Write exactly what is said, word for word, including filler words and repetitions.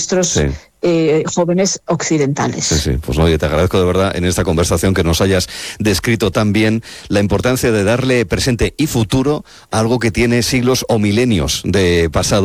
nuestros sí. eh, jóvenes occidentales. Sí, sí, pues oye, te agradezco de verdad en esta conversación que nos hayas descrito tan bien la importancia de darle presente y futuro a algo que tiene siglos o milenios de pasado.